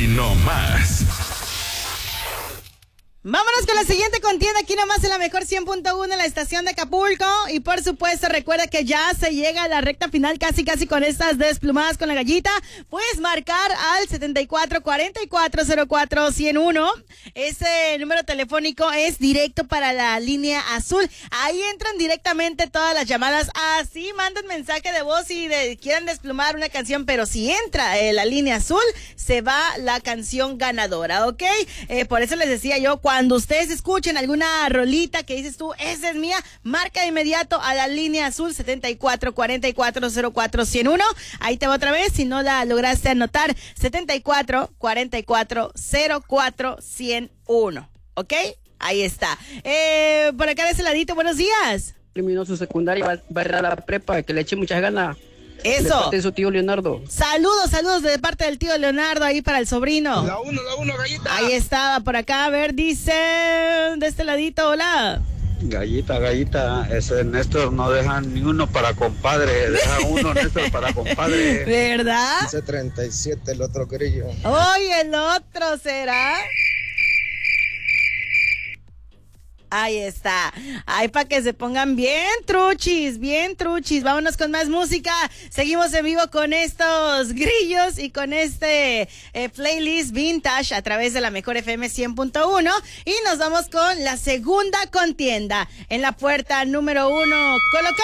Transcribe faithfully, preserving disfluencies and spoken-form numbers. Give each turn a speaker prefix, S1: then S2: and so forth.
S1: Aquí nomás.
S2: Vámonos con la siguiente contienda, aquí nomás en la mejor cien punto uno en la estación de Acapulco. Y por supuesto, recuerda que ya se llega a la recta final casi casi con estas desplumadas con la gallita. Puedes marcar al setenta y cuatro, cuarenta y cuatro, cero cuatro, ciento uno. Ese número telefónico es directo para la línea azul. Ahí entran directamente todas las llamadas. Así mandan mensaje de voz y de, quieran desplumar una canción, pero si entra eh, la línea azul, se va la canción ganadora, ¿ok? Eh, por eso les decía yo, cuando ustedes escuchen alguna rolita que dices tú, esa es mía, marca de inmediato a la línea azul setenta y cuatro, cuarenta y cuatro, cero cuatro, ciento uno. Ahí te va otra vez, si no la lograste anotar, setenta y cuatro, cuarenta y cuatro, cero cuatro, ciento uno. ¿Ok? Ahí está. Eh, por acá de ese ladito, buenos días.
S3: Terminó su secundaria, va, va a ir a la prepa, que le eche muchas ganas.
S2: Eso.
S3: De parte de su tío Leonardo.
S2: Saludos, saludos de parte del tío Leonardo ahí para el sobrino.
S4: La uno, la uno, gallita.
S2: Ahí estaba por acá, a ver, dice de este ladito, hola.
S5: Gallita, gallita, ese Néstor no deja ni uno para compadre, deja uno Néstor para compadre.
S2: ¿Verdad?
S4: Dice treinta y siete el otro grillo.
S2: Hoy el otro será. Ahí está. Ay, para que se pongan bien truchis, bien truchis. Vámonos con más música. Seguimos en vivo con estos grillos y con este eh, playlist vintage a través de la mejor F M cien punto uno. Y nos vamos con la segunda contienda en la puerta número uno. Coloca